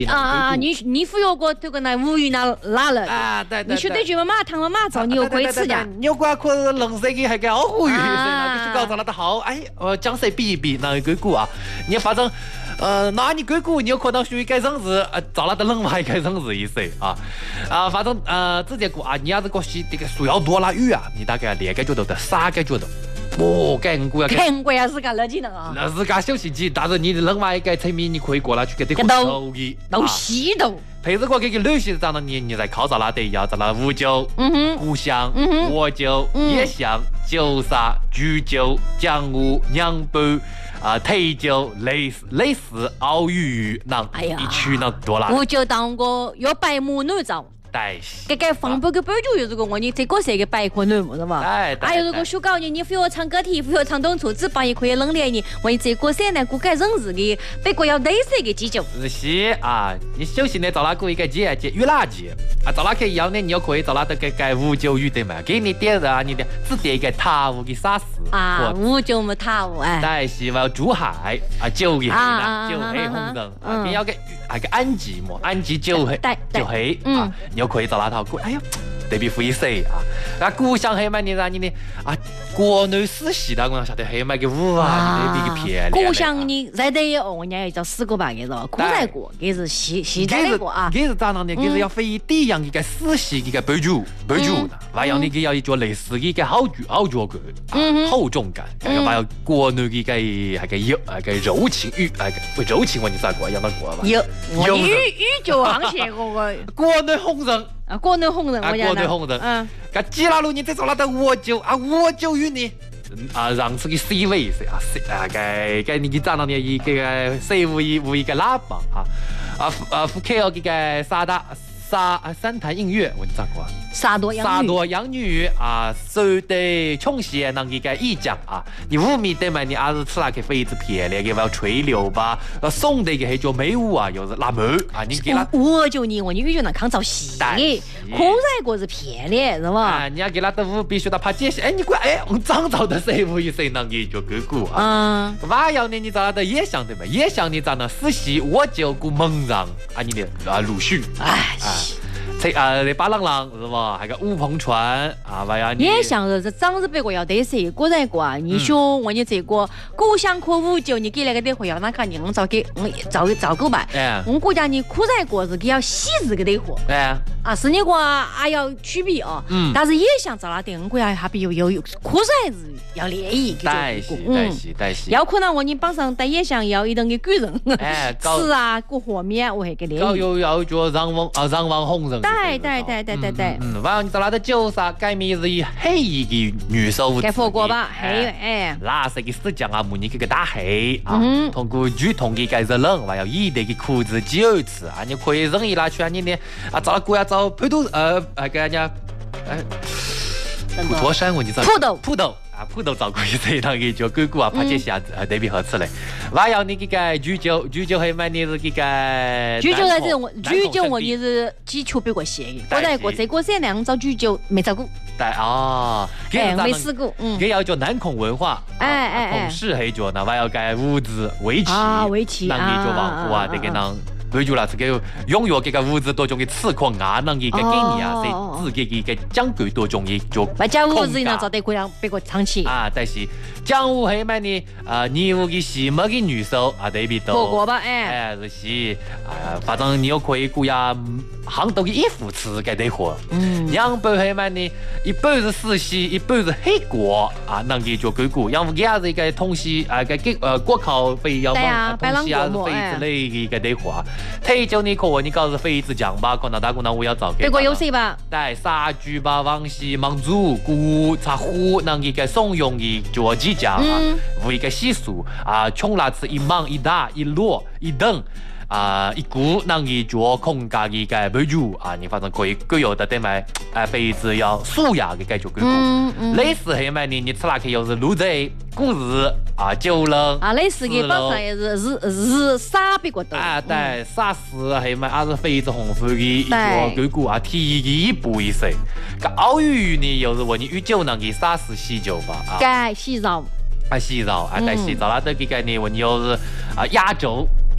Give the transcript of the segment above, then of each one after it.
你忽悠过这个那无语那了啊？对。 你说这句嘛，汤嘛走，你又可以吃的。 你管可冷水给还给好忽悠，那必须搞着了的好。哎，讲谁比一比那一个股啊？你反正。那你鬼谷你有可能属于改生日，找了的冷嘛改生日意思反正直接过你要是过西这个树要多了雨啊，你大概连个觉得的啥个觉得，改股要是个垃圾人啊， 那是个小心机，但是你冷嘛一改成米，你可以过来去给这个手艺都稀豆。 配置过给个女婿长了你再靠着那得要在那五酒、古香、活酒、野香、酒杀、菊酒、酱乌、娘煲。退酒、类似熬鱼囊，一曲囊多啦。 我就当个要白木女照。这个放不个白酒，如果我你这个是个白可能是吧？还有如果说搞你非要唱歌题，非要唱东楚，只把一块冷脸你，我这个现在估计人日的，别个要类似个基酒。 是你首先呢，找那个一个节遇垃圾找那个要呢，你要可以找那个五酒鱼的嘛，给你点你的只点一个塔乌的沙司五酒么塔乌是要猪海酒黑呢，酒黑红人你要个安吉么，安吉酒黑你可以找那套哎呀，特别费事那故乡黑买你让你的国内死系的，我晓得黑买个五你特别个便宜。 故乡你在这人家叫4个吧，给是苦在过，给是西在那个给是咋样的？给是要非底样一个死系一个白酒还要你给要一桌类似一个好脚个厚重感，还要国内一个柔情柔情，我你咋过养到过吧？ 有语就行些个国内红人。 国内红人， 国内红人，基拉路你再找那的我酒与你让这个 C 位是该你给找到你一个 C 无一个喇叭福克这个三潭映月，我咋过？ 沙多养女受得穷些那个一讲你5米对嘛？你是吃那个非子漂亮给要吹流吧？送的一个黑叫美舞又是拉门你给他我就你语就能抗造戏，可在过是漂亮是吧？ 你要给他的舞必须得怕解析，你管我长造的谁无一谁能给就个股娃要呢？你找他的野象对吧？野象你找那死戏我就顾猛让你的鲁迅巴郎郎是吧？还有吴鹏传也想着这长日别个要得谁果然过你说我你这个故乡可无酒，你给那个得会要那看你能找给找够吧？我国家你苦在过是给要细致个得货是你个要区别但是也想找那点国家还比有苦在日要联谊带戏要可能我你帮上带也想要一顿个巨人吃过和面我还给联谊要做让网红人对完了你找那的酒啥改名是以黑一个女手给火锅吧黑那是个死酱母你给个打黑通过剧通给改热冷还要一的个裤子酒吃你可以扔一拿去你的找过要找普陀给人家普陀山我你知道普陀找过一次那个叫狗狗怕这下特别好吃嘞还要你给个居酒还买你是给个居酒在这种居酒我也是基础比较些我在过这个3两找居酒没找过没试过给要叫南孔文化孔氏黑酒那还要改物质围棋那你就往湖这个能对住啦，这个拥有这个物质多种的刺控能一个给你自己一个讲究多种的就把讲物质呢找得可让别个长期但是讲物黑买呢你有个西么个女手对比多火锅吧是反正你又可以估呀杭州的衣服吃给得火两杯黑买呢一杯是死西一杯是黑锅能给就给股要不给是一个东西给国考费要么东西费之类的给得火退休你可你搞是非子酱吧，可能大姑娘我要找给。 别个有谁吧？ 对，杀猪吧，王西、芒猪、菇、茶壶，能一个松茸的脚鸡酱为一个习俗穷辣吃一忙一大一摞一等。一股能一做空家的个美酒你反正可以各有的得买非子要素雅的感觉各个类似黑买你吃那个又是卤贼古日酒冷类似的本上也是日沙别个多对沙司黑买是非子红fru的一个各个提议一步一些个澳鱼呢又是问你与酒能给沙司洗酒吧该洗澡洗澡但洗澡那这个呢问你又是亚洲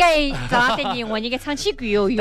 该咋的你我你给唱起歌哟。